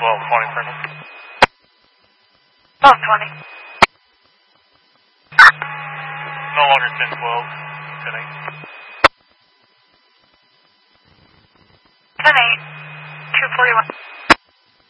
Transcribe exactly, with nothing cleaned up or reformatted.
twelve twenty, Franklin. twelve twenty. No longer ten twelve, ten eight. ten eight, two forty-one.